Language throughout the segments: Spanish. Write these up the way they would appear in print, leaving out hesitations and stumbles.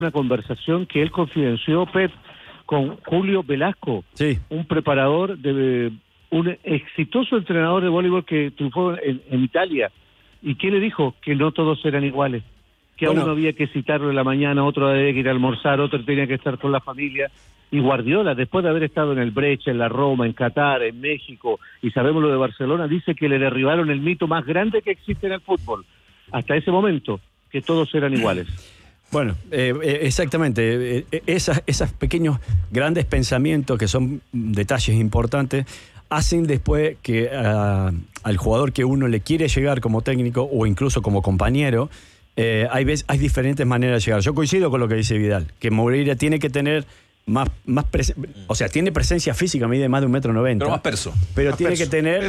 una conversación que él confidenció, Pep, con Julio Velasco, sí, un preparador, un exitoso entrenador de voleibol que triunfó en Italia. ¿Y qué le dijo? Que no todos eran iguales, que a uno había que citarlo en la mañana, otro había que ir a almorzar, otro tenía que estar con la familia. Y Guardiola, después de haber estado en el Brecha, en la Roma, en Qatar, en México, y sabemos lo de Barcelona, dice que le derribaron el mito más grande que existe en el fútbol, hasta ese momento, que todos eran iguales. Bueno, exactamente, esos pequeños, grandes pensamientos que son detalles importantes, hacen después que al jugador que uno le quiere llegar como técnico o incluso como compañero, hay diferentes maneras de llegar. Yo coincido con lo que dice Vidal, que Moreira tiene que tener o sea, tiene presencia física, mide más de 1,90 m. Pero más perso. Pero más tiene perso. que tener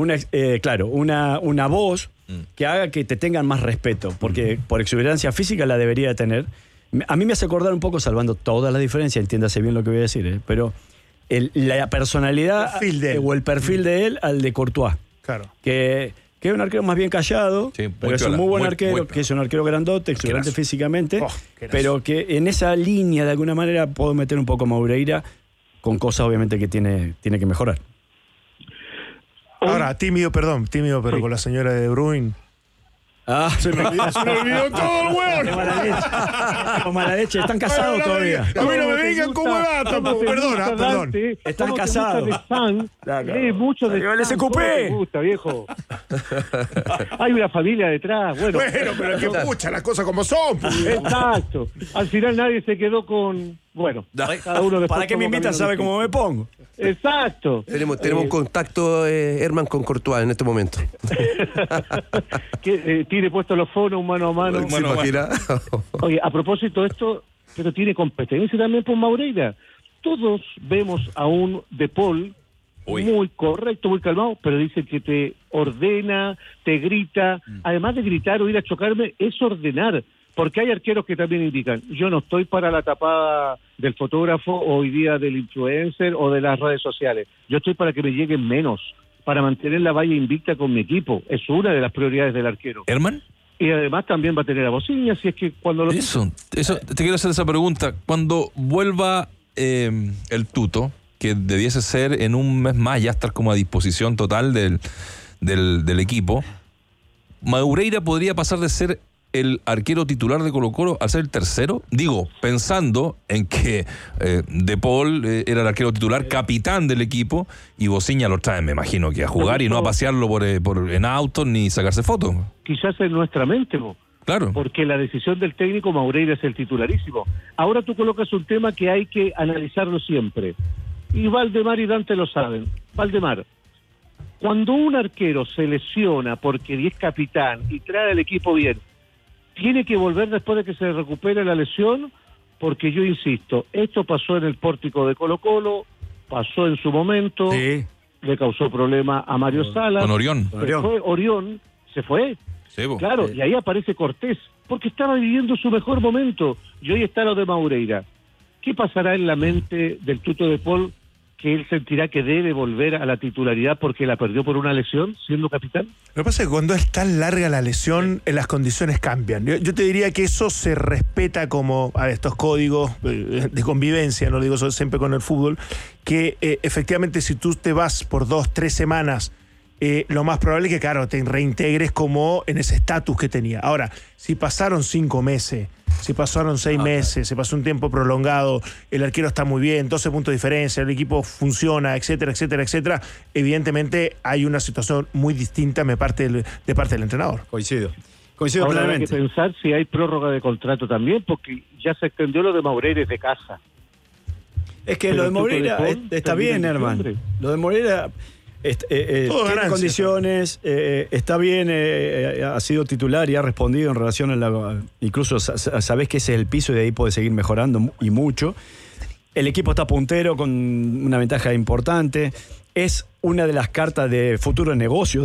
una voz que haga que te tengan más respeto, porque por exuberancia física la debería tener. A mí me hace acordar un poco, salvando toda la diferencia, entiéndase bien lo que voy a decir, pero la personalidad o el perfil de él al de Courtois. Claro. Que es un arquero más bien callado, sí, pero es un muy buen arquero, que es un arquero grandote, exuberante físicamente, pero que en esa línea, de alguna manera, puedo meter un poco a Moreira con cosas, obviamente, que tiene que mejorar. Ahora, tímido, pero sí, con la señora de Bruyne. Se me olvidó todo el huevo. Como mala leche, están casados todavía. A mí no me vengan como gato, perdón. Están casados. Mucho de el SQP. Me gusta, viejo. Hay una familia detrás. Bueno, pero el que escucha las cosas como son. Exacto. Al final nadie se quedó con... Bueno, cada uno ¿Para qué me invitan? ¿Sabe cómo me pongo? Exacto. Tenemos un contacto, Herman, con Courtois en este momento. Tiene puesto los fonos mano a mano. Oye, a propósito de esto, pero tiene competencia también por Moreira. Todos vemos a un De Paul muy correcto, muy calmado, pero dice que te ordena, te grita. Además de gritar o ir a chocarme, es ordenar. Porque hay arqueros que también indican, yo no estoy para la tapada del fotógrafo o hoy día del influencer o de las redes sociales. Yo estoy para que me lleguen menos, para mantener la valla invicta con mi equipo. Es una de las prioridades del arquero. ¿Herman? Y además también va a tener a Bociña, si es que cuando lo... Eso, te quiero hacer esa pregunta. Cuando vuelva el Tuto, que debiese ser en un mes más ya estar como a disposición total del equipo, ¿Moreira podría pasar de ser el arquero titular de Colo-Colo al ser el tercero? Digo, pensando en que De Paul era el arquero titular, capitán del equipo, y Bociña lo trae, me imagino, que a jugar y no a pasearlo en autos ni sacarse fotos. Quizás en nuestra mente, claro, porque la decisión del técnico, Moreira es el titularísimo. Ahora tú colocas un tema que hay que analizarlo siempre, y Valdemar y Dante lo saben. Valdemar, cuando un arquero se lesiona porque es capitán y trae al equipo bien, tiene que volver después de que se recupere la lesión, porque yo insisto, esto pasó en el pórtico de Colo-Colo, pasó en su momento, le causó problema a Mario Salas. Con Orión. Orión se fue. Sí, claro, y ahí aparece Cortés, porque estaba viviendo su mejor momento, y hoy está lo de Moreira. ¿Qué pasará en la mente del Tuto De Paul, que él sentirá que debe volver a la titularidad porque la perdió por una lesión, siendo capitán? Lo que pasa es que cuando es tan larga la lesión, las condiciones cambian. Yo te diría que eso se respeta como estos códigos de convivencia, no lo digo siempre con el fútbol, que efectivamente si tú te vas por 2-3 semanas, lo más probable es que, claro, te reintegres como en ese estatus que tenía. Ahora, si pasaron 5 meses, si pasaron 6 meses, se pasó un tiempo prolongado, el arquero está muy bien, 12 puntos de diferencia, el equipo funciona, etcétera, etcétera, etcétera, evidentemente hay una situación muy distinta de parte del entrenador. Coincido Ahora plenamente. hay que pensar si hay prórroga de contrato también, porque ya se extendió lo de Moreira de casa. Es que lo de Moreira está bien, hermano. Lo de Moreira... tiene condiciones, está bien, ha sido titular y ha respondido en relación a incluso sabés que ese es el piso y de ahí puede seguir mejorando y mucho. El equipo está puntero con una ventaja importante. Es una de las cartas de futuros negocios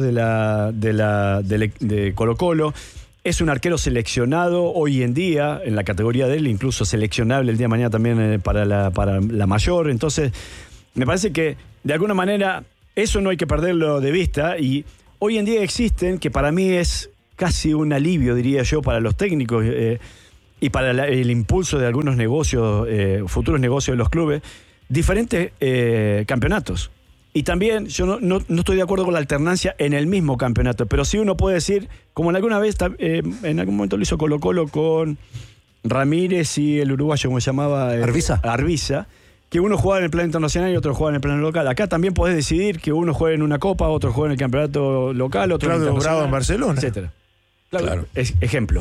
de Colo-Colo. Es un arquero seleccionado hoy en día en la categoría de él, incluso seleccionable el día de mañana también para la mayor. Entonces, me parece que de alguna manera eso no hay que perderlo de vista, y hoy en día existen, que para mí es casi un alivio, diría yo, para los técnicos, y para el impulso de algunos negocios, futuros negocios de los clubes, diferentes campeonatos. Y también yo no estoy de acuerdo con la alternancia en el mismo campeonato, pero sí uno puede decir, como en alguna vez, en algún momento lo hizo Colo-Colo con Ramírez y el uruguayo, ¿cómo se llamaba? Arbiza, que uno juega en el plano internacional y otro juega en el plano local. Acá también podés decidir que uno juegue en una copa, otro juega en el campeonato local, otro en el internacional, Bravo en Barcelona, etcétera. Claro. Ejemplo.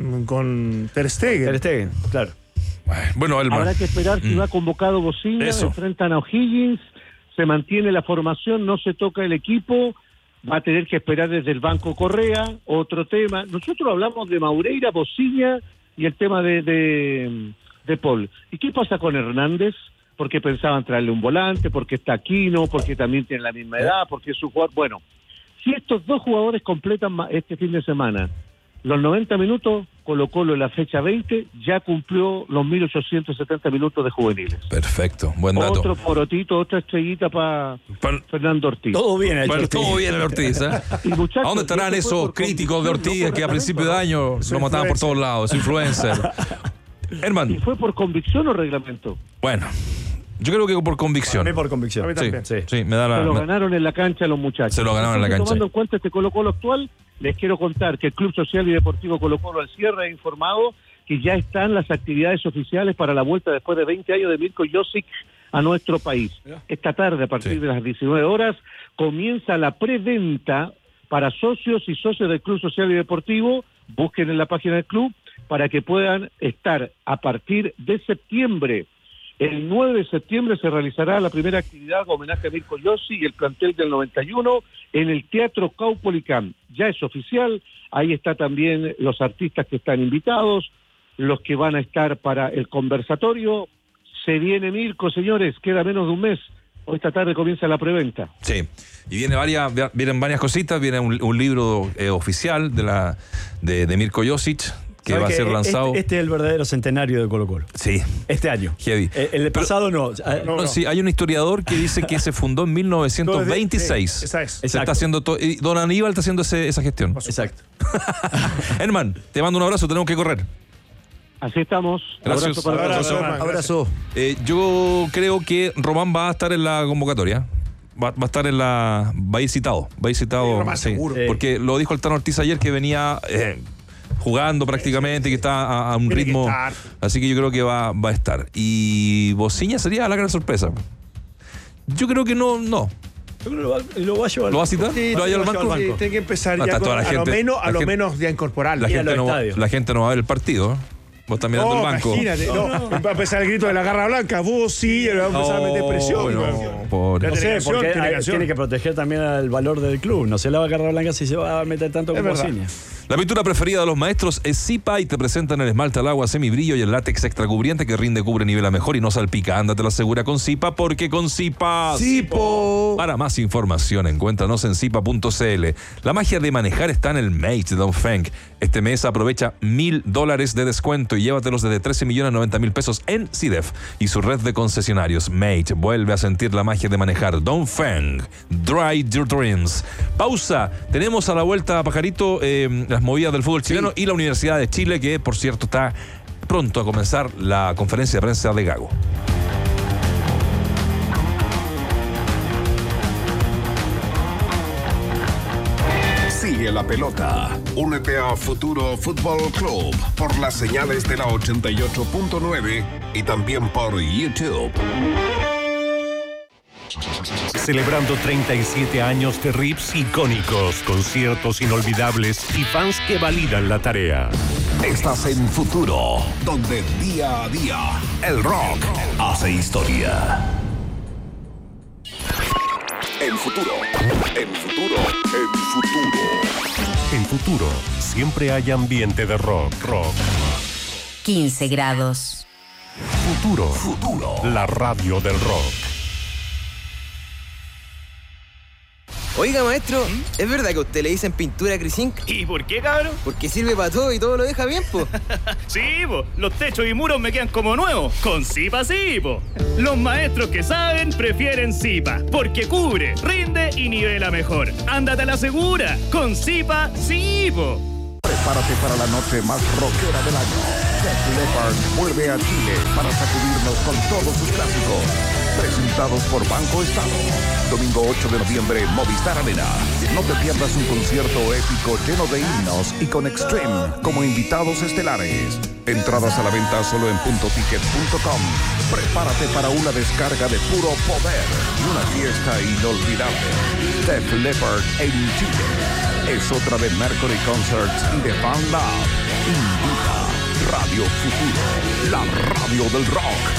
Con Ter Stegen. Claro. Bueno, habrá que esperar si va convocado Bocina, enfrentan a O'Higgins, se mantiene la formación, no se toca el equipo, va a tener que esperar desde el banco Correa, otro tema. Nosotros hablamos de Maureira, Bocina y el tema de Paul. ¿Y qué pasa con Hernández? Porque pensaban traerle un volante, porque está Aquino, porque también tiene la misma edad, porque es su jugador. Bueno, si estos dos jugadores completan este fin de semana los 90 minutos, Colo-Colo en la fecha 20 ya cumplió los 1870 minutos de juveniles. Perfecto, buen dato. Otro porotito, otra estrellita para Fernando Ortiz. Todo bien el Ortiz. Todo bien el Ortiz, ¿eh? ¿A dónde estarán esos críticos de Ortiz que a principio de año lo mataban por todos lados? Es influencer. Herman. ¿Y fue por convicción o reglamento? Bueno, yo creo que por convicción. A mí por convicción. A mí también. Sí, me da se lo ganaron en la cancha los muchachos. Se lo ganaron en la cancha. Tomando en cuenta este Colo-Colo actual, les quiero contar que el Club Social y Deportivo Colo-Colo al cierre ha informado que ya están las actividades oficiales para la vuelta después de 20 años de Mirko Josic a nuestro país. Esta tarde, a partir de las 19 horas, comienza la preventa para socios y socios del Club Social y Deportivo. Busquen en la página del club para que puedan estar a partir de septiembre. El 9 de septiembre se realizará la primera actividad homenaje a Mirko Yossi y el plantel del 91 en el Teatro Caupolicán. Ya es oficial, ahí está también los artistas que están invitados, los que van a estar para el conversatorio. Se viene Mirko, señores, queda menos de un mes. Hoy esta tarde comienza la preventa. Sí, y vienen varias cositas, viene un libro oficial de Mirko Josic, que va a ser lanzado. Este es el verdadero centenario de Colo-Colo. Sí. Este año. Heavy. El pasado no. Sí, hay un historiador que dice que se fundó en 1926. Sí, esa es. Se está haciendo y don Aníbal está haciendo esa gestión. Exacto. Herman, te mando un abrazo, tenemos que correr. Así estamos. Gracias. Abrazo. Yo creo que Román va a estar en la convocatoria. Va a estar va a ir citado. Román, seguro. Porque lo dijo el Tano Ortiz ayer que venía jugando prácticamente, que está a un ritmo. Así que yo creo que va a estar. Y Bociña sería la gran sorpresa. Yo creo que no. Yo creo que lo va a llevar. ¿Lo va a citar? Sí, ¿Lo va a llevar al banco? Sí, tiene que empezar ya toda la gente, a lo menos ya incorporarlo. La gente no va a ver el partido. Vos estás mirando el banco. Imagínate, va a empezar el grito de la garra blanca. Vos sí, va a empezar a meter presión. No sé, porque tiene que proteger también al valor del club. No se la va a garra blanca si se va a meter tanto como Bociña. La pintura preferida de los maestros es Zipa y te presentan el esmalte al agua semibrillo y el látex extra cubriente que rinde, cubre, nivela mejor y no salpica. Ándate la segura con Zipa, porque con Zipa... ¡Zipo! Para más información, encuéntranos en zipa.cl. La magia de manejar está en el Mate de Dongfeng. Este mes aprovecha $1,000 de descuento y llévatelos desde 13.090.000 pesos en CIDEF y su red de concesionarios. Mate, vuelve a sentir la magia de manejar. Dongfeng, Dry Your Dreams. Pausa. Tenemos a la vuelta, Pajarito, las movidas del fútbol chileno y la Universidad de Chile, que por cierto está pronto a comenzar la conferencia de prensa de Gago. Sigue la pelota. Únete a Futuro Fútbol Club por las señales de la 88.9 y también por YouTube. Celebrando 37 años de riffs icónicos, conciertos inolvidables y fans que validan la tarea. Estás en Futuro, donde día a día el rock hace historia. En Futuro, en Futuro, en Futuro. En Futuro, siempre hay ambiente de rock. 15 grados. Futuro, la radio del rock. Oiga, maestro, ¿es verdad que a usted le dicen pintura Crisink? ¿Y por qué, cabrón? Porque sirve para todo y todo lo deja bien, po. Sí, po. Los techos y muros me quedan como nuevos. Con Zipa sí, po. Los maestros que saben prefieren Zipa, porque cubre, rinde y nivela mejor. Ándate a la segura. Con Zipa sí, po. Prepárate para la noche más rockera del año. Def Leppard vuelve a Chile para sacudirnos con todos sus clásicos. Presentados por Banco Estado. Domingo 8 de noviembre, Movistar Arena. No te pierdas un concierto épico lleno de himnos y con Extreme como invitados estelares. Entradas a la venta solo en puntoticket.com. Prepárate para una descarga de puro poder y una fiesta inolvidable. Def Leppard en Chile. Es otra de Mercury Concerts y de Fan Lab. Invita Radio Futuro, la radio del rock.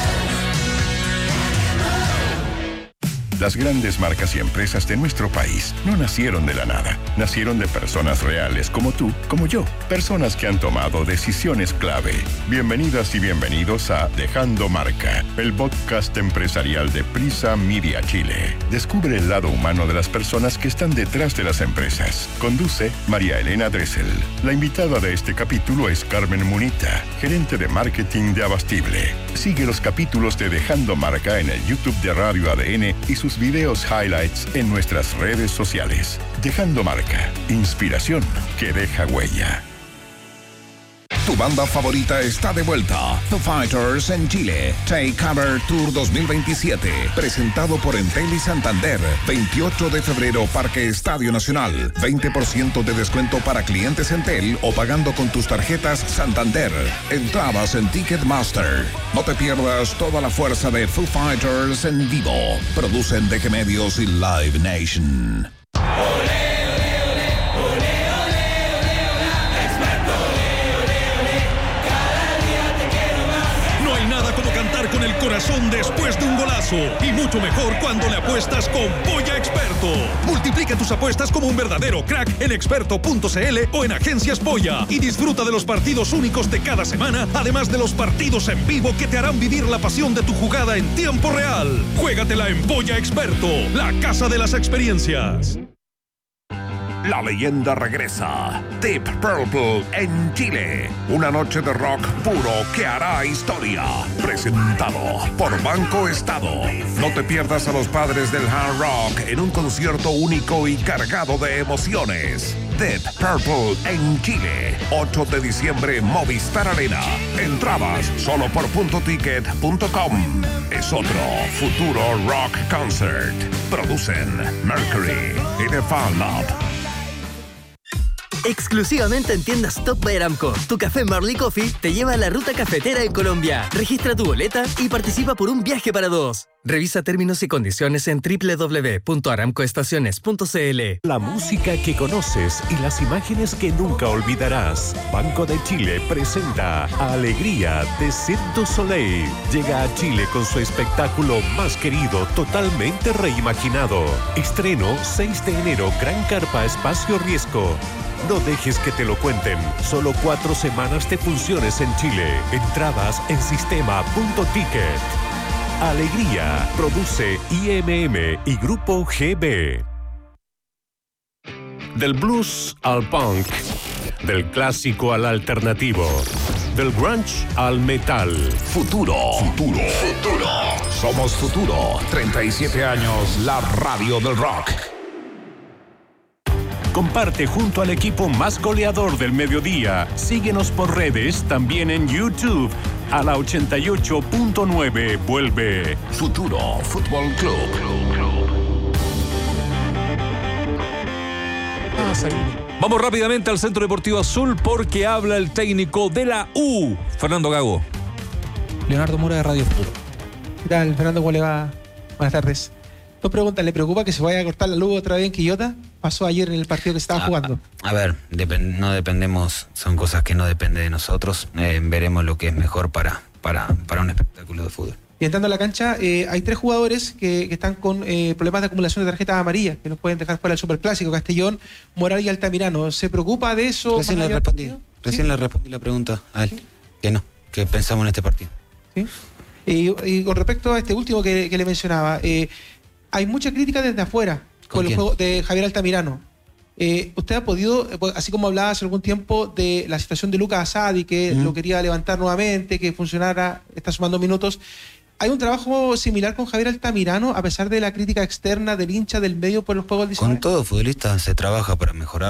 Las grandes marcas y empresas de nuestro país no nacieron de la nada. Nacieron de personas reales como tú, como yo. Personas que han tomado decisiones clave. Bienvenidas y bienvenidos a Dejando Marca, el podcast empresarial de Prisa Media Chile. Descubre el lado humano de las personas que están detrás de las empresas. Conduce María Elena Dressel. La invitada de este capítulo es Carmen Munita, gerente de marketing de Abastible. Sigue los capítulos de Dejando Marca en el YouTube de Radio ADN y sus videos highlights en nuestras redes sociales. Dejando Marca, inspiración que deja huella. Tu banda favorita está de vuelta. Foo Fighters en Chile. Take Cover Tour 2027. Presentado por Entel y Santander. 28 de febrero, Parque Estadio Nacional. 20% de descuento para clientes Entel o pagando con tus tarjetas Santander. Entradas en Ticketmaster. No te pierdas toda la fuerza de Foo Fighters en vivo. Producen DG Medios y Live Nation. Con el corazón después de un golazo y mucho mejor cuando le apuestas con Polla Experto. Multiplica tus apuestas como un verdadero crack en experto.cl o en Agencias Polla y disfruta de los partidos únicos de cada semana, además de los partidos en vivo que te harán vivir la pasión de tu jugada en tiempo real. Juégatela en Polla Experto, la casa de las experiencias. La leyenda regresa. Deep Purple en Chile. Una noche de rock puro que hará historia. Presentado por Banco Estado. No te pierdas a los padres del hard rock en un concierto único y cargado de emociones. Deep Purple en Chile. 8 de diciembre, Movistar Arena. Entradas solo por puntoticket.com. Es otro futuro rock concert. Producen Mercury y The Fan Lab. Exclusivamente en tiendas Top by Aramco, tu café Marley Coffee te lleva a la ruta cafetera en Colombia. Registra tu boleta y participa por un viaje para dos. Revisa términos y condiciones en www.aramcoestaciones.cl. La música que conoces y las imágenes que nunca olvidarás. Banco de Chile presenta Alegría de Cirque du Soleil. Llega a Chile con su espectáculo más querido, totalmente reimaginado. Estreno 6 de enero, Gran Carpa Espacio Riesgo. No dejes que te lo cuenten. Solo 4 semanas de funciones en Chile. Entradas en sistema.ticket. Alegría. Produce IMM y Grupo GB. Del blues al punk. Del clásico al alternativo. Del grunge al metal. Futuro. Somos Futuro. 37 años, la radio del rock. Comparte junto al equipo más goleador del mediodía. Síguenos por redes, también en YouTube. A la 88.9 vuelve Futuro Fútbol Club. Vamos rápidamente al Centro Deportivo Azul porque habla el técnico de la U, Fernando Gago. Leonardo Mora de Radio Futuro. ¿Qué tal, Fernando? ¿Cómo le va? Buenas tardes. Dos preguntas. ¿Le preocupa que se vaya a cortar la luz otra vez en Quillota? Pasó ayer en el partido que estaba jugando. A ver, no dependemos, son cosas que no dependen de nosotros. Veremos lo que es mejor para un espectáculo de fútbol. Y entrando a la cancha, hay 3 jugadores que están con problemas de acumulación de tarjetas amarillas, que nos pueden dejar fuera del Superclásico: Castellón, Moral y Altamirano. ¿Se preocupa de eso? Recién le respondí la pregunta a él. ¿Sí? Que no, que pensamos en este partido. ¿Sí? Y con respecto a este último que le mencionaba, hay mucha crítica desde afuera con el juego de Javier Altamirano. Usted ha podido, así como hablaba hace algún tiempo de la situación de Lucas Asadi, que lo quería levantar nuevamente, que funcionara, está sumando minutos. ¿Hay un trabajo similar con Javier Altamirano, a pesar de la crítica externa del hincha del medio por el juego del 19? Con todo futbolista se trabaja para mejorarlo.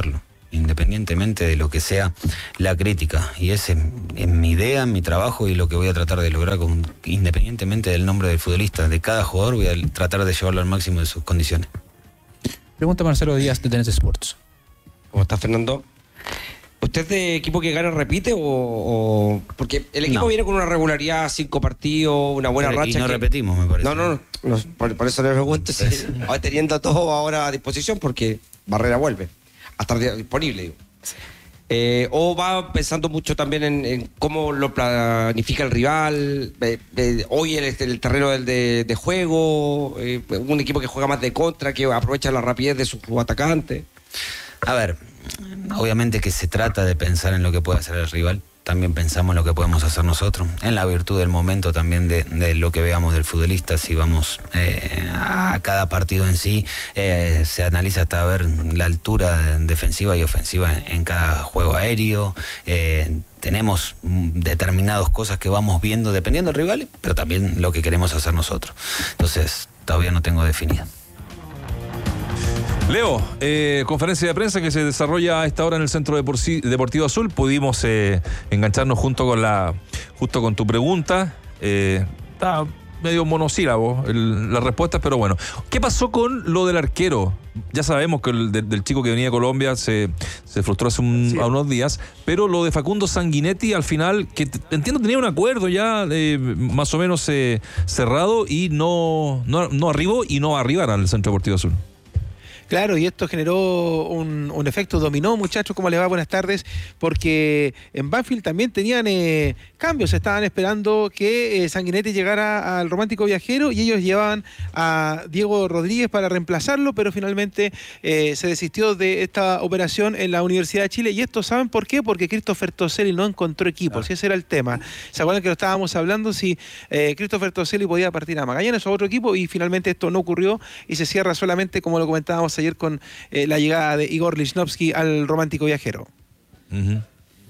independientemente de lo que sea la crítica. Y ese es mi idea, mi trabajo y lo que voy a tratar de lograr, independientemente del nombre del futbolista, de cada jugador, voy a tratar de llevarlo al máximo de sus condiciones. Pregunta Marcelo Díaz de TNT Sports. ¿Cómo está, Fernando? ¿Usted es de equipo que gana repite o...? Porque el equipo viene con una regularidad, 5 partidos, una buena racha. Y no repetimos, me parece. No, por eso le pregunto si teniendo todo ahora a disposición, porque Barrera vuelve a estar disponible, digo. ¿O va pensando mucho también en cómo lo planifica el rival? Hoy el terreno de juego, un equipo que juega más de contra, que aprovecha la rapidez de sus atacantes. A ver, obviamente que se trata de pensar en lo que puede hacer el rival. También pensamos en lo que podemos hacer nosotros, en la virtud del momento también de lo que veamos del futbolista. Si vamos a cada partido en sí, se analiza hasta ver la altura defensiva y ofensiva en cada juego aéreo. Tenemos determinadas cosas que vamos viendo dependiendo del rival, pero también lo que queremos hacer nosotros. Entonces, todavía no tengo definido. Leo, conferencia de prensa que se desarrolla a esta hora en el Centro Deportivo Azul. Pudimos engancharnos justo con tu pregunta. Está medio monosílabo la respuesta, pero bueno. ¿Qué pasó con lo del arquero? Ya sabemos que del chico que venía de Colombia se frustró hace unos días, pero lo de Facundo Sanguinetti al final, que entiendo tenía un acuerdo ya más o menos cerrado y no arribó y no va a arribar al Centro Deportivo Azul. Claro, y esto generó un efecto dominó, muchachos, ¿cómo les va? Buenas tardes, porque en Banfield también tenían cambios, estaban esperando que Sanguinetti llegara al Romántico Viajero y ellos llevaban a Diego Rodríguez para reemplazarlo, pero finalmente se desistió de esta operación en la Universidad de Chile. Y esto, ¿saben por qué? Porque Christopher Toselli no encontró equipo, si ese era el tema. ¿Se acuerdan que lo estábamos hablando? Si Christopher Toselli podía partir a Magallanes o a otro equipo, y finalmente esto no ocurrió y se cierra solamente, como lo comentábamos ayer, con la llegada de Igor Lichnowsky al Romántico Viajero. Uh-huh.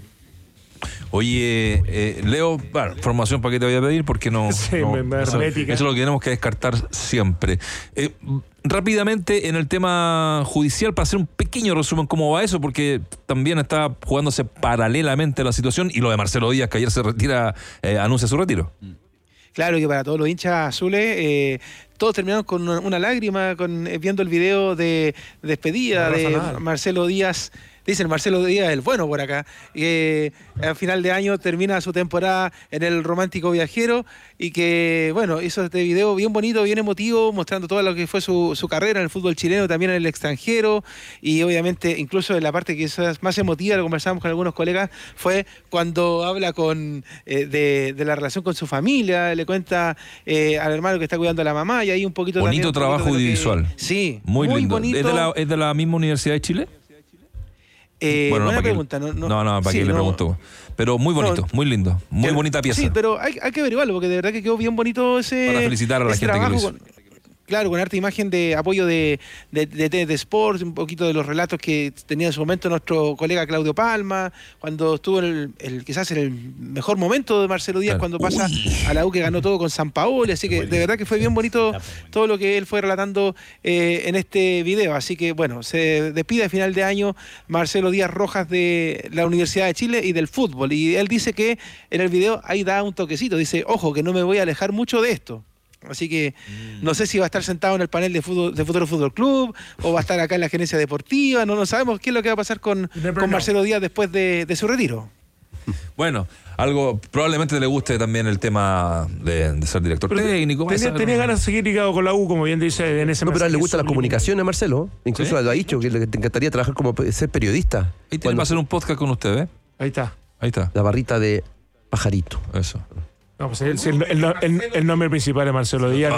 Oye, Leo, bueno, formación para qué te voy a pedir, porque no, sí, eso es lo que tenemos que descartar siempre. Rápidamente, en el tema judicial, para hacer un pequeño resumen cómo va eso, porque también está jugándose paralelamente la situación, y lo de Marcelo Díaz, que ayer se retira, anuncia su retiro. Claro que para todos los hinchas azules, todos terminaron con una lágrima viendo el video de despedida de Marcelo Díaz. Dicen Marcelo Díaz el bueno por acá. A final de año termina su temporada en el Romántico Viajero y que, bueno, hizo este video bien bonito, bien emotivo, mostrando todo lo que fue su carrera en el fútbol chileno, también en el extranjero, y obviamente incluso en la parte que es más emotiva, lo conversamos con algunos colegas, fue cuando habla de la relación con su familia, le cuenta al hermano que está cuidando a la mamá, y ahí un poquito bonito también, trabajo audiovisual. Sí, muy lindo. bonito. ¿Es de la misma Universidad de Chile? Bueno, buena pregunta. No, para qué le pregunto. Pero muy bonito, muy lindo, muy bonita pieza. Sí, pero hay que averiguarlo, porque de verdad que quedó bien bonito ese para felicitar a la gente trabajo que lo hizo. Claro, con harta imagen de apoyo de TNT Sports, un poquito de los relatos que tenía en su momento nuestro colega Claudio Palma, cuando estuvo quizás en el mejor momento de Marcelo Díaz, cuando pasa a la U, que ganó todo con Sampaoli, así que de verdad que fue bien bonito todo lo que él fue relatando en este video. Así que bueno, se despide a final de año Marcelo Díaz Rojas de la Universidad de Chile y del fútbol, y él dice que en el video ahí da un toquecito, dice, ojo, que no me voy a alejar mucho de esto. Así que no sé si va a estar sentado en el panel de Futuro Fútbol Club o va a estar acá en la gerencia deportiva. No sabemos qué es lo que va a pasar con Marcelo Díaz después de su retiro. Bueno, algo probablemente le guste también el tema de ser director técnico. Tenía ganas de seguir ligado con la U, como bien dice en ese No, pero a él le gusta la comunicación a Marcelo. Incluso lo ha dicho, que le encantaría trabajar como ser periodista. Y tiene que hacer un podcast con usted, ¿eh? Ahí está. La barrita de Pajarito. Eso. No, pues el nombre principal es Marcelo Díaz.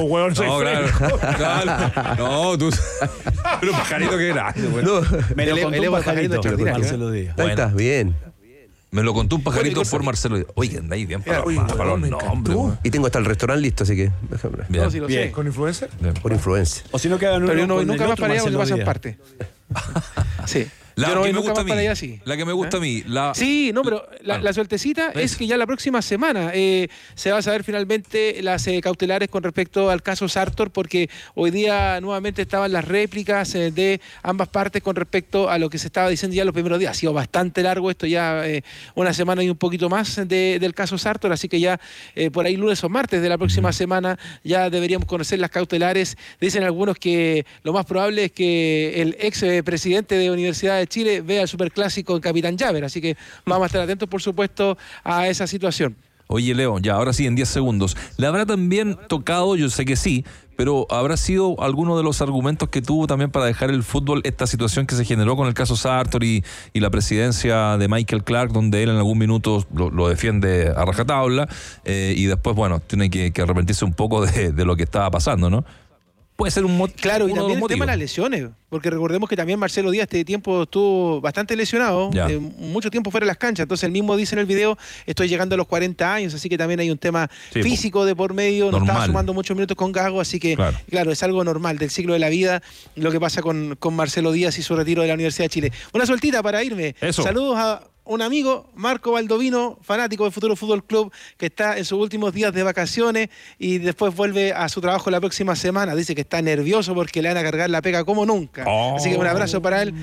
No, tú. Pero Pajarito, qué grande. Bueno. Me lo contó un pajarito por Marcelo Díaz. Ahí estás, bien. Me lo contó un pajarito por Marcelo Díaz. Oye, andáis bien para los nombres. Y tengo hasta el restaurante listo, así que déjame. No, si lo sé. ¿Con influencer? Por influencer. O si no quedan uno. Pero nunca más pareado que pasa en parte. Sí. La Yo no que voy me nunca gusta a más para mí. allá, sí. La que me gusta a mí. Sí, no, pero la suertecita ¿ves? es que ya la próxima semana se va a saber finalmente las cautelares con respecto al caso Sartor, porque hoy día nuevamente estaban las réplicas de ambas partes con respecto a lo que se estaba diciendo ya los primeros días. Ha sido bastante largo esto, ya una semana y un poquito más del caso Sartor, así que ya por ahí lunes o martes de la próxima semana ya deberíamos conocer las cautelares. Dicen algunos que lo más probable es que el ex presidente de Universidad de Chile vea el Superclásico en Capitán Llaver, así que vamos a estar atentos, por supuesto, a esa situación. Oye, Leo, ya, ahora sí, en 10 segundos. ¿Le habrá también tocado, yo sé que sí, pero habrá sido alguno de los argumentos que tuvo también para dejar el fútbol esta situación que se generó con el caso Sartor y la presidencia de Michael Clark, donde él en algún minuto lo defiende a rajatabla y después, bueno, tiene que arrepentirse un poco de lo que estaba pasando, ¿no? Puede ser un motivo. Claro, y también el tema de las lesiones, porque recordemos que también Marcelo Díaz este tiempo estuvo bastante lesionado, mucho tiempo fuera de las canchas, entonces él mismo dice en el video, estoy llegando a los 40 años, así que también hay un tema físico de por medio, no estaba sumando muchos minutos con Gago, así que claro, es algo normal del ciclo de la vida lo que pasa con Marcelo Díaz y su retiro de la Universidad de Chile. Una sueltita para irme. Eso. Saludos a un amigo, Marco Baldovino, fanático del Futuro Fútbol Club, que está en sus últimos días de vacaciones y después vuelve a su trabajo la próxima semana. Dice que está nervioso porque le van a cargar la pega como nunca. Así que un abrazo para él.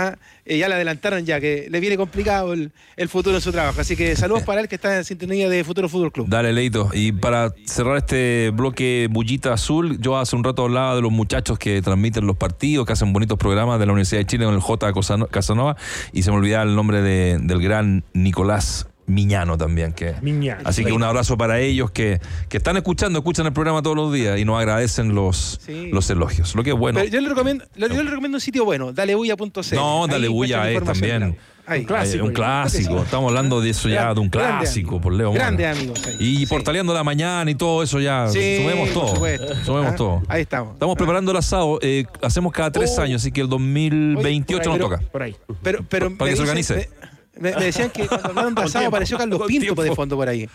Ya le adelantaron ya que le viene complicado el futuro en su trabajo. Así que saludos para él que está en sintonía de Futuro Fútbol Club. Dale, Leito. Y para cerrar este bloque Bullita Azul, yo hace un rato hablaba de los muchachos que transmiten los partidos, que hacen bonitos programas de la Universidad de Chile con el J. Casanova, y se me olvidaba el nombre del gran Nicolás Miñano también. Así que un abrazo para ellos que escuchan el programa todos los días y nos agradecen los elogios. Lo que es bueno. Pero yo le recomiendo un sitio bueno, dalebuya.cl. No, Dalebuya es también. Un clásico. Estamos hablando de eso ya, de un clásico, por Leo. Grande amigos. Y Portaleando la Mañana y todo eso ya. Sumemos todo. Ahí estamos. Estamos preparando el asado. Hacemos cada 3 años, así que el 2028 nos toca. Por ahí. Pero para que se organice. Me decían que cuando hablaron de asado apareció Carlos Pinto de fondo por ahí.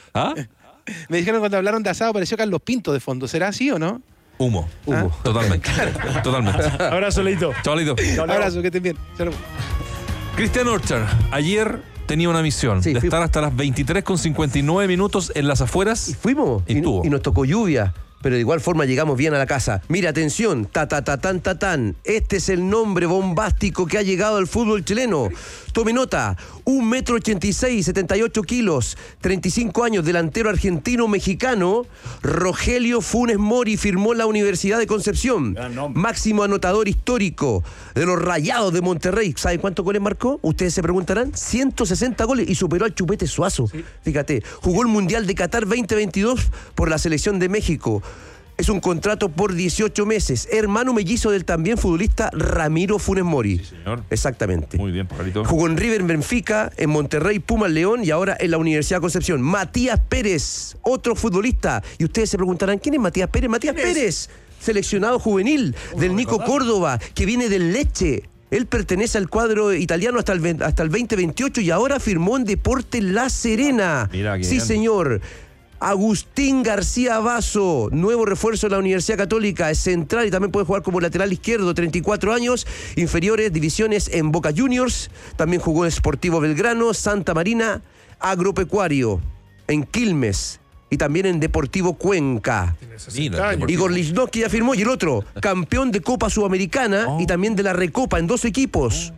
Me dijeron que cuando hablaron de asado apareció Carlos Pinto de fondo. ¿Será así o no? Humo. Totalmente. Abrazo, Leito. Chao, Leito. Abrazo, que estén bien. Chao. Cristian Orchard, ayer tenía una misión de estar hasta las 23:59 minutos en las afueras. Y fuimos. Y nos tocó lluvia. Pero de igual forma llegamos bien a la casa. Mira, atención, tan. Este es el nombre bombástico que ha llegado al fútbol chileno. Tome nota, 1,86 m, 78 kilos, 35 años, delantero argentino-mexicano, Rogelio Funes Mori firmó la Universidad de Concepción. Máximo anotador histórico de los Rayados de Monterrey. ¿Saben cuántos goles marcó? Ustedes se preguntarán. 160 goles y superó al Chupete Suazo. Fíjate, jugó el Mundial de Qatar 2022 por la selección de México. Es un contrato por 18 meses. Hermano mellizo del también futbolista Ramiro Funes Mori. Sí, señor. Exactamente. Muy bien, pajarito. Jugó en River, Benfica, en Monterrey, Pumas, León y ahora en la Universidad de Concepción. Matías Pérez, otro futbolista. Y ustedes se preguntarán, ¿quién es Matías Pérez? Matías Pérez, seleccionado juvenil del Nico Córdoba, que viene del Lecce. Él pertenece al cuadro italiano hasta el 2028 y ahora firmó en Deportes La Serena. Mira, sí, señor. Agustín García Basso, nuevo refuerzo de la Universidad Católica, es central y también puede jugar como lateral izquierdo, 34 años, inferiores, divisiones en Boca Juniors, también jugó en Sportivo Belgrano, Santa Marina, Agropecuario, en Quilmes y también en Deportivo Cuenca. Igor Lichnowsky ya firmó, y el otro, campeón de Copa Sudamericana y también de la Recopa en 2 equipos.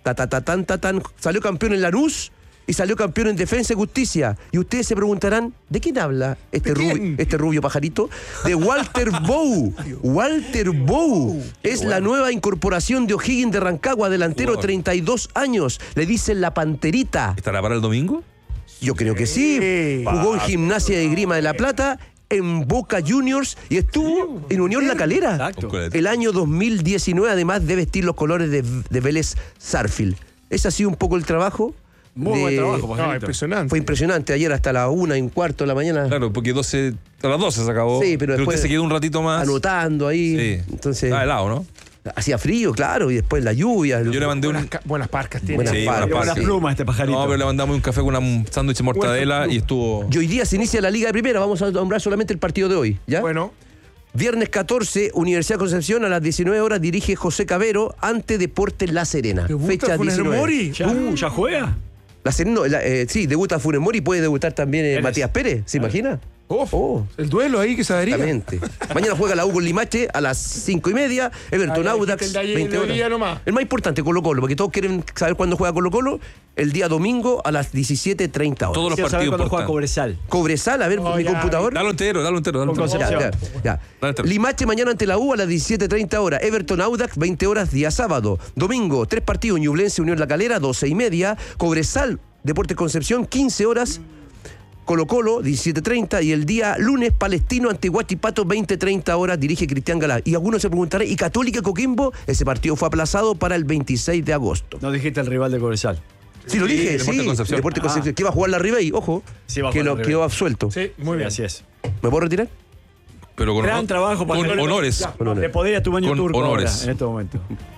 Salió campeón en Lanús y salió campeón en Defensa y Justicia. Y ustedes se preguntarán, ¿de quién habla este rubio pajarito? De Walter Bow. Walter Bow es la nueva incorporación de O'Higgins de Rancagua, delantero, 32 años. Le dicen la Panterita. ¿Estará para el domingo? Yo creo que sí. Jugó en Gimnasia de Grima de la Plata, en Boca Juniors y estuvo en Unión La Calera. Exacto. El año 2019, además de vestir los colores de Vélez Sarsfield. Ese ha sido un poco el trabajo. Muy buen trabajo, impresionante. Fue impresionante. Ayer hasta la 1:15 de la mañana. Claro, porque a las 12 se acabó. Sí, pero después usted se quedó un ratito más. Anotando ahí. Sí. Entonces, estaba helado, ¿no? Hacía frío, claro, y después la lluvia. Yo le mandé buenas parcas tiene. Buenas plumas este pajarito. No, pero le mandamos un café con un sándwich de mortadela y estuvo. Y hoy día se inicia la Liga de Primera. Vamos a nombrar solamente el partido de hoy, ¿ya? Bueno. Viernes 14, Universidad Concepción, a las 19 horas dirige José Cabero ante Deportes La Serena. Fecha 19. Mori. ¿Ya juega? La Serena, sí, debuta Funes Mori, puede debutar también Matías Pérez, ¿se imagina? El duelo ahí que se daría. Exactamente. Mañana juega la U con Limache a las 5:30, Everton Audax, 20 horas. El más importante, Colo-Colo, porque todos quieren saber cuándo juega Colo-Colo. El día domingo a las 17:30 horas. Todos los partidos cuándo juega Cobresal. Cobresal, a ver mi computador. Dalo entero. Ya. Limache mañana ante la U a las 17:30 horas. Everton Audax, 20 horas, día sábado. Domingo, 3 partidos, Ñublense Unión La Calera, 12:30. Cobresal, Deportes Concepción, 15 horas. Colo-Colo, 17:30, y el día lunes Palestino ante Huachipato, 20:30 horas, dirige Cristian Galá. Y algunos se preguntarán, ¿y Católica Coquimbo? Ese partido fue aplazado para el 26 de agosto. No dijiste el rival de Cobresal. Sí, lo dije, sí. Deportes Concepción. Que va a jugar la Ribey, ojo, que lo quedó absuelto. Sí, muy bien. Así es. ¿Me puedo retirar? Pero con gran trabajo para con honores. Le podría tu baño con turco honores. ahora, en este momento.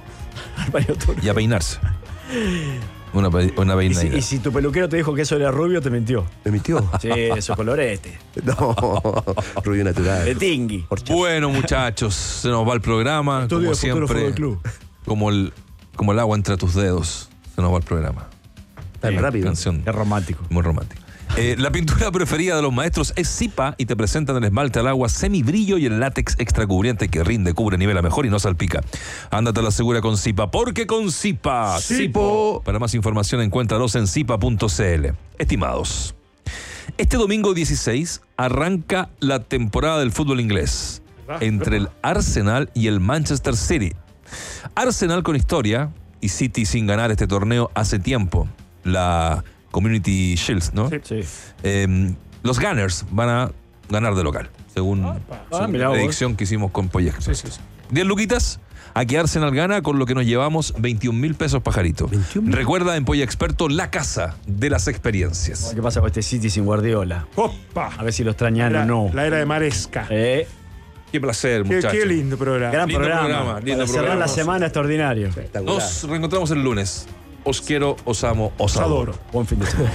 Y a peinarse. Una peinadita. Y si tu peluquero te dijo que eso era rubio, te mintió. ¿Me mintió? Sí, eso colorete. No, rubio natural. De tingui. Bueno, muchachos, se nos va el programa. Estudio como de Futuro siempre. Fútbol Club. Como el agua entre tus dedos. Se nos va el programa. Tan rápido. Canción. Es romántico. Muy romántico. La pintura preferida de los maestros es Zipa y te presentan el esmalte al agua semibrillo y el látex extra cubriente que rinde, cubre, nivela mejor y no salpica. Ándate a la segura con Zipa, porque con Zipa. Zipo. Para más información encuéntralos en zipa.cl. Estimados, este domingo 16 arranca la temporada del fútbol inglés entre el Arsenal y el Manchester City. Arsenal con historia y City sin ganar este torneo hace tiempo. La Community Shields, ¿no? Sí. Los Gunners van a ganar de local, según la predicción que hicimos con Polla Experto. Sí. 10 luquitas, aquí Arsenal gana, con lo que nos llevamos 21.000 pesos, pajarito. 21.000. Recuerda en Polla Experto, la casa de las experiencias. ¿Qué pasa con este City sin Guardiola? ¡Opa! A ver si lo extrañan o no. La era de Maresca. Qué placer, muchachos. Qué lindo programa. Gran Lindo programa. lindo Para cerrar programa. la semana extraordinario. Nos reencontramos el lunes. Os quiero, os amo, os adoro. Buen fin de semana.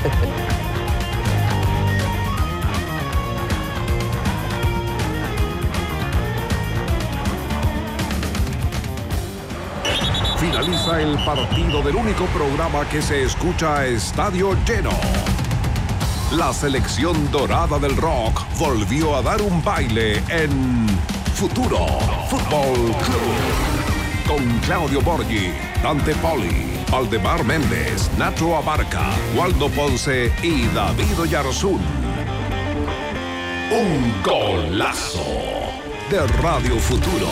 Finaliza el partido del único programa que se escucha a estadio lleno. La selección dorada del rock volvió a dar un baile en Futuro Fútbol Club. Con Claudio Borghi, Dante Poli, Valdemar Méndez, Nacho Abarca, Waldo Ponce y David Oyarzún. Un golazo de Radio Futuro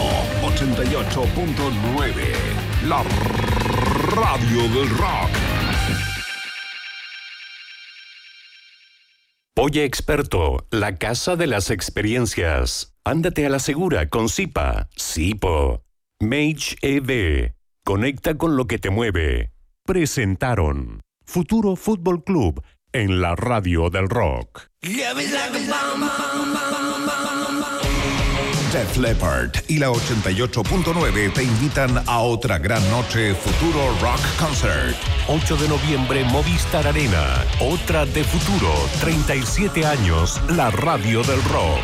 88.9. La radio del rock. Polla Experto, la casa de las experiencias. Ándate a la segura con Zipa. Zipo. Mage ED. Conecta con lo que te mueve. Presentaron Futuro Fútbol Club en la radio del rock. Def Leppard y la 88.9 te invitan a otra gran noche Futuro Rock Concert. 8 de noviembre, Movistar Arena. Otra de Futuro. 37 años, la radio del rock.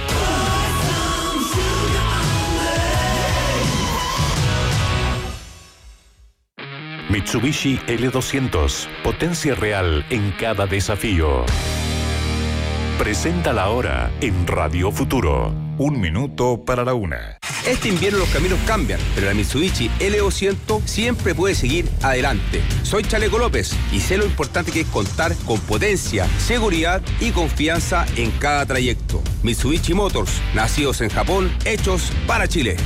Mitsubishi L200. Potencia real en cada desafío. Presenta la hora en Radio Futuro. 1 minuto para la 1. Este invierno los caminos cambian, pero la Mitsubishi L200 siempre puede seguir adelante. Soy Chaleco López y sé lo importante que es contar con potencia, seguridad y confianza en cada trayecto. Mitsubishi Motors, nacidos en Japón, hechos para Chile.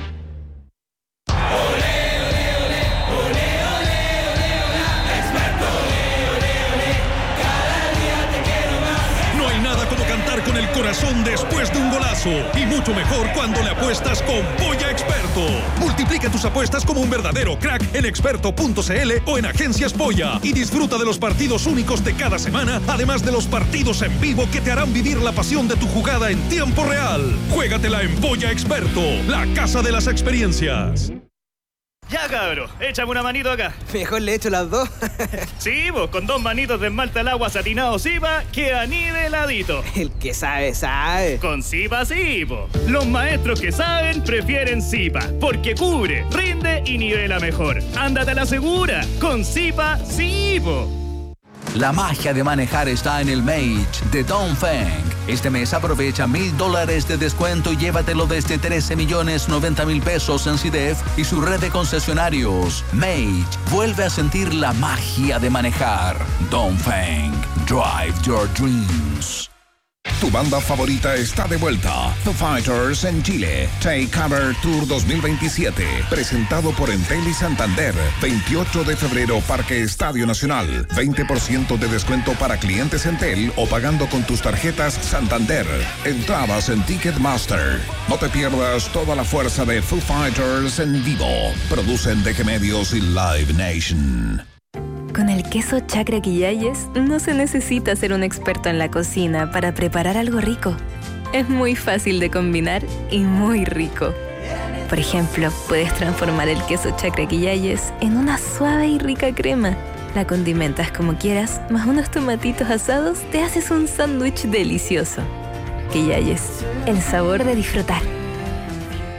Con el corazón después de un golazo y mucho mejor cuando le apuestas con Polla Experto. Multiplica tus apuestas como un verdadero crack en experto.cl o en Agencias Polla y disfruta de los partidos únicos de cada semana, además de los partidos en vivo que te harán vivir la pasión de tu jugada en tiempo real. Juégatela en Polla Experto, la casa de las experiencias. Ya, cabro, échame una manito acá. Mejor le echo las dos. Sí, vos, con 2 manitos de esmalte al agua satinado Zipa, queda niveladito. El que sabe, sabe. Con Zipa sí, po. Los maestros que saben prefieren Zipa, porque cubre, rinde y nivela mejor. Ándate a la segura, con Zipa sí, po. La magia de manejar está en el Mage de Dongfeng. Este mes aprovecha $1,000 de descuento y llévatelo desde 13,090,000 pesos en CIDEF y su red de concesionarios. Mage vuelve a sentir la magia de manejar. Dongfeng, drive your dreams. Tu banda favorita está de vuelta. Foo Fighters en Chile. Take Cover Tour 2027. Presentado por Entel y Santander. 28 de febrero, Parque Estadio Nacional. 20% de descuento para clientes Entel o pagando con tus tarjetas Santander. Entradas en Ticketmaster. No te pierdas toda la fuerza de Foo Fighters en vivo. Producen DG Medios y Live Nation. Con el queso Chacra Quillayes no se necesita ser un experto en la cocina para preparar algo rico. Es muy fácil de combinar y muy rico. Por ejemplo, puedes transformar el queso Chacra Quillayes en una suave y rica crema. La condimentas como quieras, más unos tomatitos asados, te haces un sándwich delicioso. Quillayes, el sabor de disfrutar.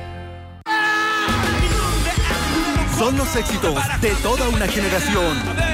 Son los éxitos de toda una generación.